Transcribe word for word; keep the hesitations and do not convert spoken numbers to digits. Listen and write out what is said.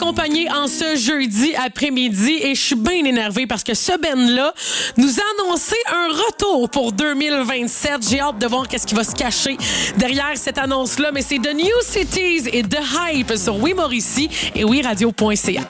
accompagner en ce jeudi après-midi et je suis bien énervée parce que ce band-là nous a annoncé un retour pour deux mille vingt-sept. J'ai hâte de voir qu'est-ce qui va se cacher derrière cette annonce-là, mais c'est The New Cities et The Hype sur Oui Mauricie et oui radio point c a.